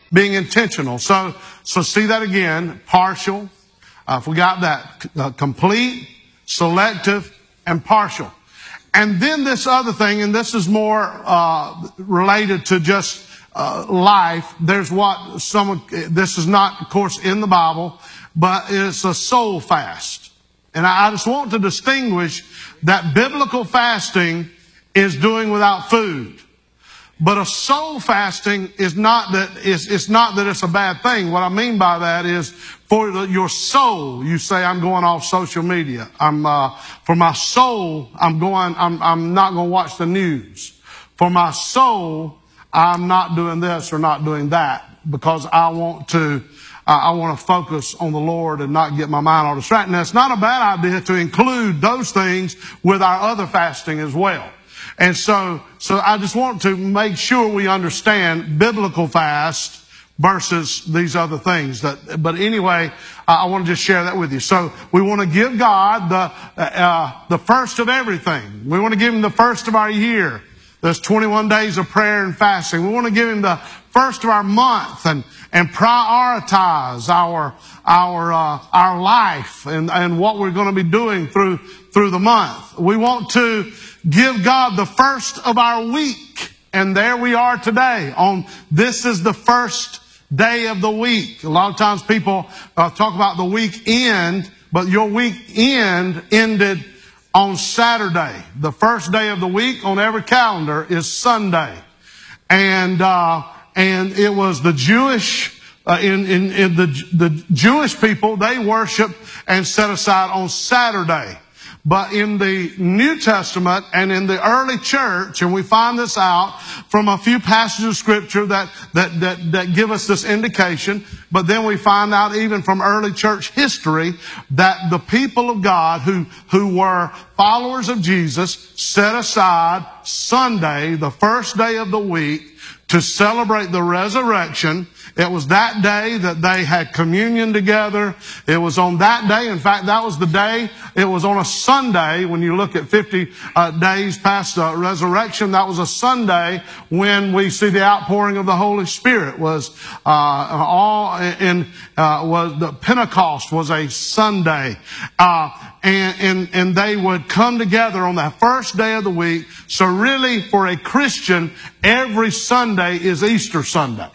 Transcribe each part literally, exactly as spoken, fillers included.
being intentional. So, so see that again. Partial. Uh, if we got that, uh, complete, selective, and partial. And then this other thing, and this is more uh, related to just uh, life. There's what some. This is not, of course, in the Bible, but it's a soul fast. And I, I just want to distinguish that biblical fasting is doing without food. But a soul fasting is not that, it's, it's not that it's a bad thing. What I mean by that is for the, your soul, you say, I'm going off social media. I'm, uh, for my soul, I'm going, I'm, I'm not going to watch the news. For my soul, I'm not doing this or not doing that because I want to, uh, I want to focus on the Lord and not get my mind all distracted. Now, it's not a bad idea to include those things with our other fasting as well. And so, so I just want to make sure we understand biblical fast versus these other things. That, but anyway, I want to just share that with you. So we want to give God the, uh, the first of everything. We want to give Him the first of our year. There's twenty-one days of prayer and fasting. We want to give Him the first of our month and, and prioritize our, our, uh, our life and, and what we're going to be doing through, through the month. We want to give God the first of our week. And there we are today on this is the first day of the week. A lot of times people uh, talk about the weekend, but your weekend ended on Saturday. The first day of the week on every calendar is Sunday. And, uh, and it was the Jewish, uh, in, in, in the, the Jewish people, they worship and set aside on Saturday. But in the New Testament and in the early church, and we find this out from a few passages of Scripture that, that, that, that give us this indication, but then we find out even from early church history that the people of God who, who were followers of Jesus set aside Sunday, the first day of the week, to celebrate the resurrection. It was that day that they had communion together. It was on that day. In fact, that was the day. It was on a Sunday. When you look at fifty uh, days past the resurrection, that was a Sunday when we see the outpouring of the Holy Spirit. Was uh, all in uh, was the Pentecost was a Sunday, uh, and and and they would come together on that first day of the week. So really, for a Christian, every Sunday is Easter Sunday.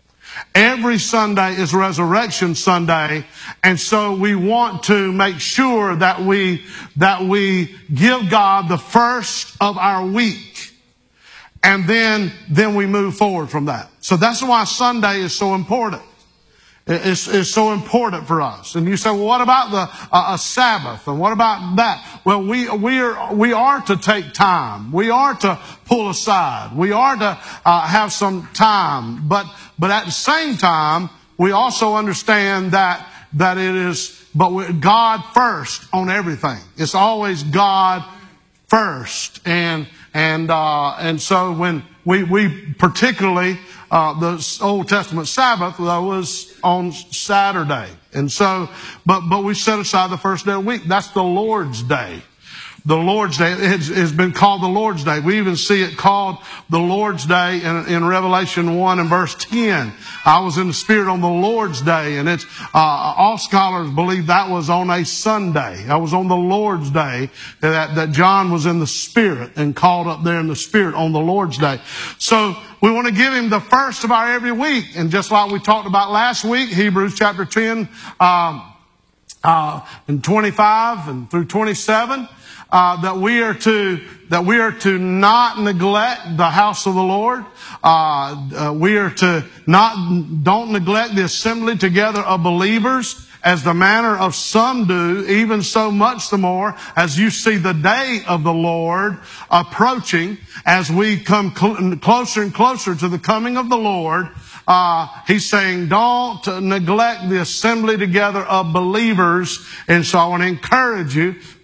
Every Sunday is Resurrection Sunday. And so we want to make sure that we, that we give God the first of our week. And then, then we move forward from that. So that's why Sunday is so important. It's, it's so important for us. And you say, well, what about the uh, a Sabbath? And what about that? Well, we we are we are to take time. We are to pull aside. We are to uh, have some time. But but at the same time, we also understand that that it is but with God first on everything. It's always God first. And and uh, and so when we we particularly. Uh, the Old Testament Sabbath though, was on Saturday. And so, but, but we set aside the first day of the week. That's the Lord's Day. The Lord's Day has, has been called the Lord's Day. We even see it called the Lord's Day in, in Revelation one and verse ten. I was in the Spirit on the Lord's Day, and it's uh, all scholars believe that was on a Sunday. That was on the Lord's Day that, that John was in the Spirit and called up there in the Spirit on the Lord's Day. So we want to give Him the first of our every week. And just like we talked about last week, Hebrews chapter ten um, uh, and twenty-five and through twenty-seven, Uh, that we are to that we are to not neglect the house of the Lord. Uh, uh, we are to not don't neglect the assembly together of believers, as the manner of some do. Even so much the more as you see the day of the Lord approaching. As we come cl- closer and closer to the coming of the Lord, uh, He's saying, don't neglect the assembly together of believers. And so I want to encourage you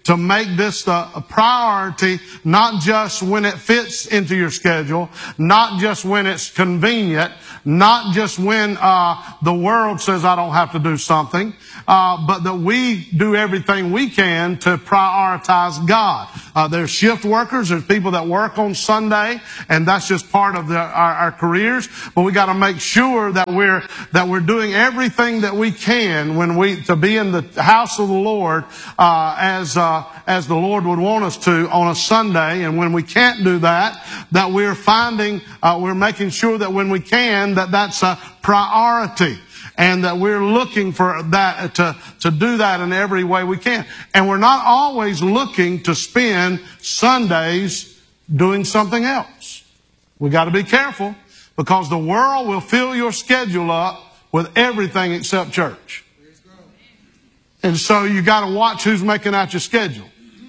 to make this the, a priority, not just when it fits into your schedule, not just when it's convenient, not just when uh, the world says I don't have to do something, uh, but that we do everything we can to prioritize God. Uh, there's shift workers, there's people that work on Sunday, and that's just part of the, our, our careers. But we got to make sure that we're that we're doing everything that we can when we to be in the house of the Lord uh, as uh, as the Lord would want us to on a Sunday. And when we can't do that, that we're finding uh, we're making sure that when we can, that that's a priority. And that we're looking for that, to, to do that in every way we can. And we're not always looking to spend Sundays doing something else. We got to be careful, because the world will fill your schedule up with everything except church. And so you got to watch who's making out your schedule.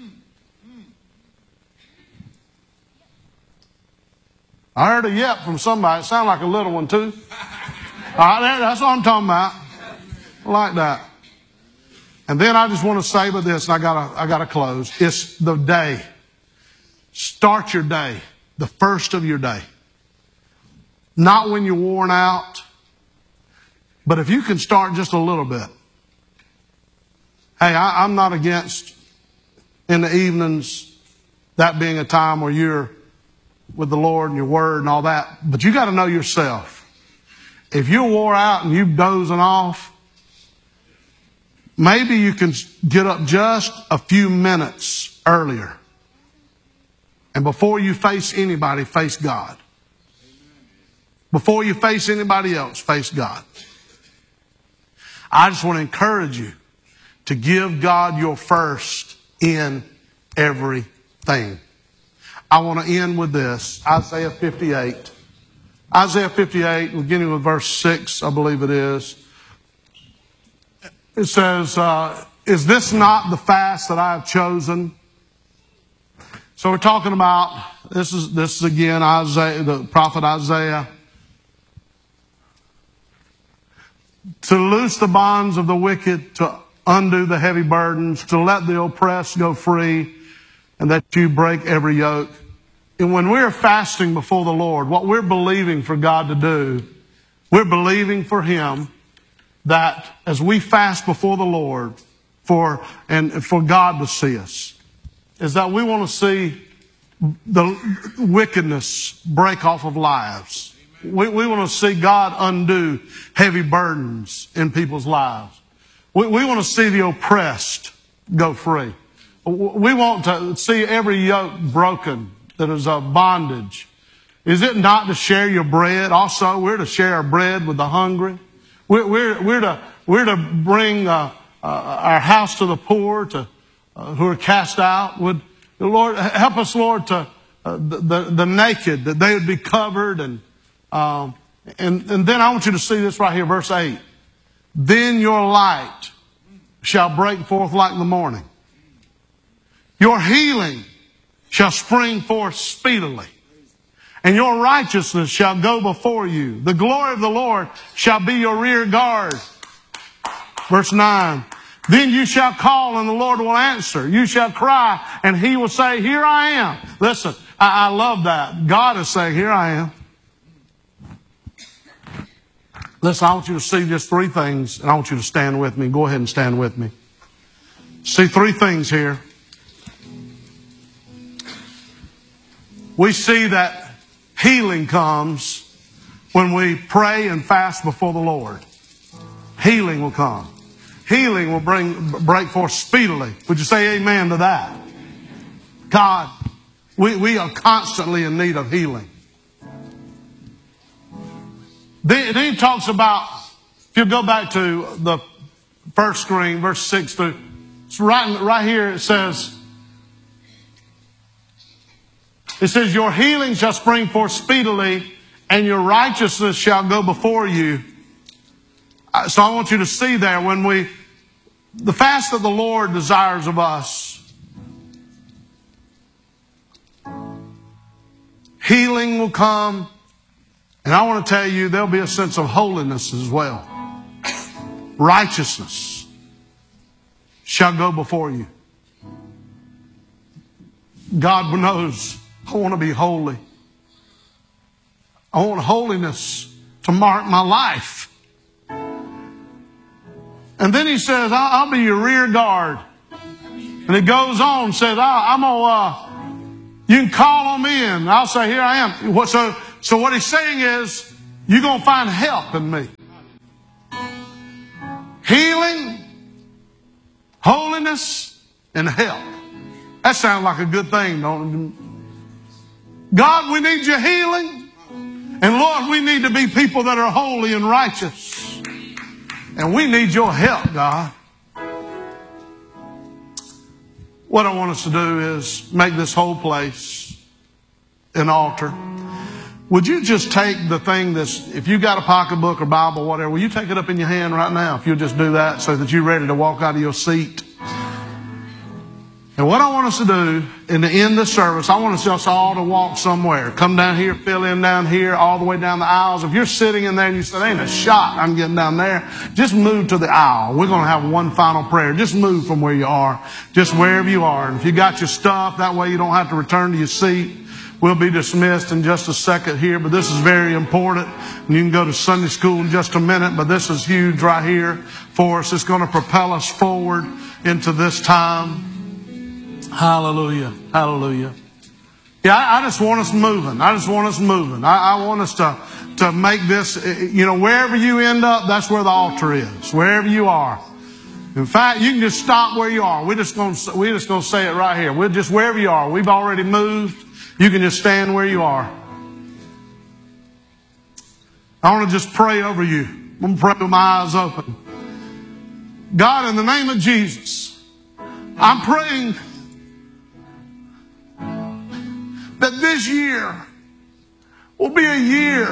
I heard a yep from somebody. It sounded like a little one too. All right, that's what I'm talking about. I like that. And then I just want to say about this, and I gotta, I gotta close. It's the day. Start your day, the first of your day. Not when you're worn out, but if you can start just a little bit. Hey, I, I'm not against in the evenings that being a time where you're with the Lord and your Word and all that, but you got to know yourself. If you're wore out and you're dozing off, maybe you can get up just a few minutes earlier. And before you face anybody, face God. Before you face anybody else, face God. I just want to encourage you to give God your first in everything. I want to end with this. Isaiah fifty-eight. Isaiah fifty-eight, beginning with verse six, I believe it is. It says, uh, is this not the fast that I have chosen? So we're talking about, this is, this is again Isaiah, the prophet Isaiah. To loose the bonds of the wicked, to undo the heavy burdens, to let the oppressed go free, and that you break every yoke. And when we're fasting before the Lord, what we're believing for God to do, we're believing for Him that as we fast before the Lord for and for God to see us, is that we want to see the wickedness break off of lives. We, we want to see God undo heavy burdens in people's lives. We, we want to see the oppressed go free. We want to see every yoke broken that is of bondage. Is it not to share your bread? Also, we're to share our bread with the hungry. We're, we're, we're, to, we're to bring uh, uh, our house to the poor, to uh, who are cast out. Would Lord help us, Lord, to uh, the, the the naked, that they would be covered, and um, and and then I want you to see this right here, verse eight. Then your light shall break forth like the morning. Your healing shall spring forth speedily, and your righteousness shall go before you. The glory of the Lord shall be your rear guard. Verse nine. Then you shall call and the Lord will answer. You shall cry and He will say, here I am. Listen, I, I love that. God is saying, here I am. Listen, I want you to see just three things, and I want you to stand with me. Go ahead and stand with me. See three things here. We see that healing comes when we pray and fast before the Lord. Healing will come. Healing will bring break forth speedily. Would you say amen to that? God, we, we are constantly in need of healing. Then, then he talks about, if you go back to the first screen, verse six through, it's right, right here it says, it says, your healing shall spring forth speedily, and your righteousness shall go before you. So I want you to see there, when we, the fast that the Lord desires of us, healing will come, and I want to tell you there'll be a sense of holiness as well. Righteousness shall go before you. God knows I want to be holy. I want holiness to mark my life. And then he says, I'll, I'll be your rear guard. And it goes on, says, I'm going to, uh, you can call on me and I'll say, here I am. So, so what he's saying is, you're going to find help in me. Healing, holiness, and help. That sounds like a good thing, don't it? God, we need your healing. And Lord, we need to be people that are holy and righteous. And we need your help, God. What I want us to do is make this whole place an altar. Would you just take the thing that's, if you got a pocketbook or Bible, whatever, will you take it up in your hand right now? If you'll just do that so that you're ready to walk out of your seat. And what I want us to do in the end of the service, I want us all to walk somewhere. Come down here, fill in down here, all the way down the aisles. If you're sitting in there and you say, ain't a shot I'm getting down there, just move to the aisle. We're going to have one final prayer. Just move from where you are, just wherever you are. And if you got your stuff, that way you don't have to return to your seat. We'll be dismissed in just a second here, but this is very important. And you can go to Sunday school in just a minute, but this is huge right here for us. It's going to propel us forward into this time. Hallelujah. Hallelujah. Yeah, I, I just want us moving. I just want us moving. I, I want us to, to make this, you know, wherever you end up, that's where the altar is. Wherever you are. In fact, you can just stop where you are. We're just going to, we're just going to say it right here. We're just wherever you are. We've already moved. You can just stand where you are. I want to just pray over you. I'm going to pray with my eyes open. God, in the name of Jesus, I'm praying that this year will be a year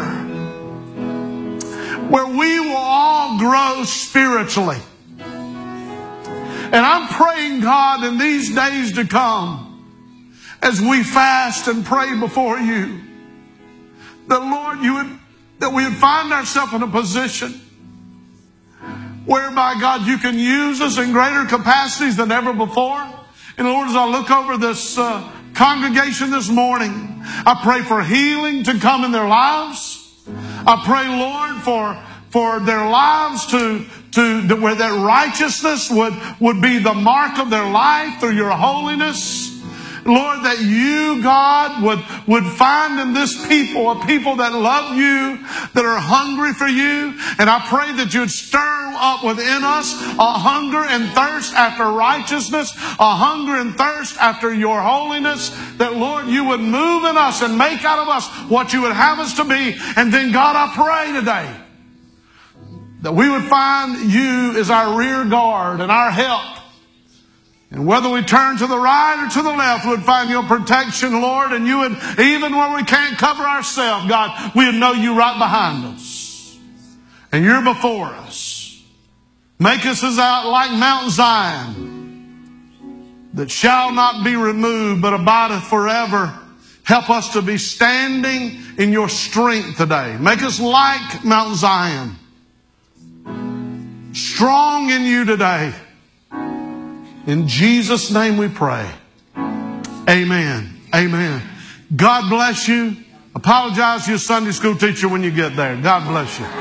where we will all grow spiritually. And I'm praying, God, in these days to come, as we fast and pray before you, that, Lord, you would, that we would find ourselves in a position whereby, God, you can use us in greater capacities than ever before. And Lord, as I look over this uh, congregation this morning, I pray for healing to come in their lives. I pray, Lord, for, for their lives to, to, to where that righteousness would, would be the mark of their life through your holiness. Lord, that you, God, would, would find in this people a people that love you, that are hungry for you. And I pray that you'd stir up within us a hunger and thirst after righteousness, a hunger and thirst after your holiness, that, Lord, you would move in us and make out of us what you would have us to be. And then, God, I pray today that we would find you as our rear guard and our help. And whether we turn to the right or to the left, we'd find your protection, Lord. And you would, even when we can't cover ourselves, God, we would know you right behind us. And you're before us. Make us as out like Mount Zion, that shall not be removed, but abideth forever. Help us to be standing in your strength today. Make us like Mount Zion, strong in you today. In Jesus' name we pray. Amen. Amen. God bless you. Apologize to your Sunday school teacher when you get there. God bless you.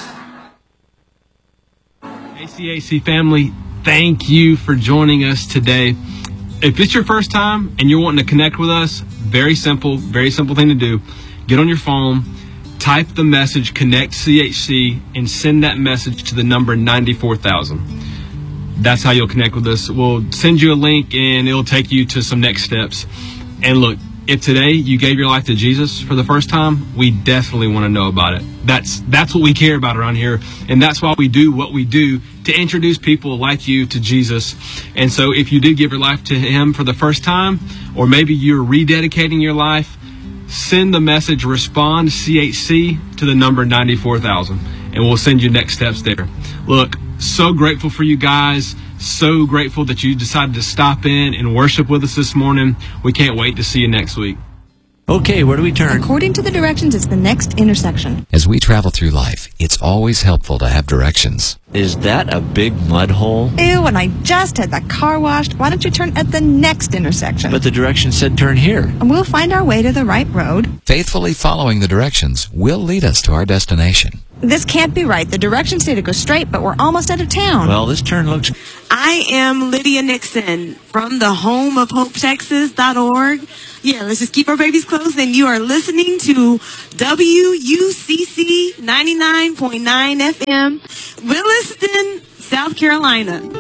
A C A C family, thank you for joining us today. If it's your first time and you're wanting to connect with us, very simple, very simple thing to do. Get on your phone, type the message, connect C H C, and send that message to the number ninety-four thousand. That's how you'll connect with us. We'll send you a link and it'll take you to some next steps. And look, if today you gave your life to Jesus for the first time, we definitely want to know about it. That's that's what we care about around here. And that's why we do what we do, to introduce people like you to Jesus. And so if you did give your life to him for the first time, or maybe you're rededicating your life, send the message, respond C H C to the number ninety-four thousand. And we'll send you next steps there. Look, so grateful for you guys. So grateful that you decided to stop in and worship with us this morning. We can't wait to see you next week. Okay, where do we turn? According to the directions, it's the next intersection. As we travel through life, it's always helpful to have directions. Is that a big mud hole? Ew, and I just had the car washed. Why don't you turn at the next intersection? But the directions said turn here. And we'll find our way to the right road. Faithfully following the directions will lead us to our destination. This can't be right. The directions say to go straight, but we're almost out of town. Well, this turn looks... I am Lydia Nixon from the home of hope texas dot org. Yeah, let's just keep our babies close. And you are listening to W U C C ninety-nine point nine F M, Williston, South Carolina.